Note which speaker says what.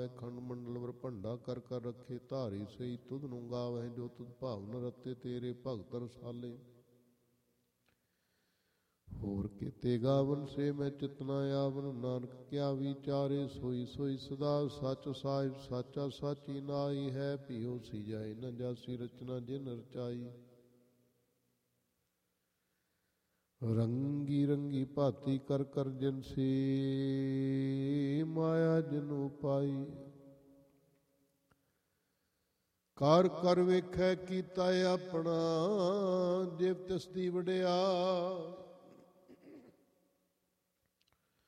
Speaker 1: ਆਵੈ। ਖੰਡ ਮੰਡਲ ਵਰ ਭੰਡਾ ਕਰ ਕਰ ਰੱਖੇ, ਧਾਰੀ ਸਈ ਤੁਧ ਨੂੰ ਗਾਵੈ। ਜੋ ਤੁਧ ਭਾਵਨ ਰਤੇ, ਤੇਰੇ ਭਗਤ ਰਸਾਲੇ। ਹੋਰ ਕੀਤੇ ਗਾਵਨ, ਸੇ ਮੈਂ ਚਿਤਨਾ ਆਵਨ। ਨਾਨਕ ਕਿਆ ਵਿਚਾਰੇ, ਸੋਈ ਸੋਈ ਸਦਾ ਸੱਚ। ਸਾਹਿਬ ਸਾਚਾ ਸਾਚੀ ਨਾਈ ਹੈ, ਭਿਓ ਸੀ ਜਾਏ ਨ ਜਾਸੀ। ਰਚਨਾ ਜਿਨ ਰਚਾਈ, ਰੰਗੀ ਰੰਗੀ ਭਾਤੀ ਕਰ ਕਰ ਜਿਨਸੀ। ਮਾਇਆ ਜਿਨੁ ਪਾਈ, ਕਰ ਕਰ ਵੇਖੈ ਕੀਤਾ ਆਪਣਾ। ਜਿਵ ਤਿਸ ਦੀ ਵਡਿਆਈ,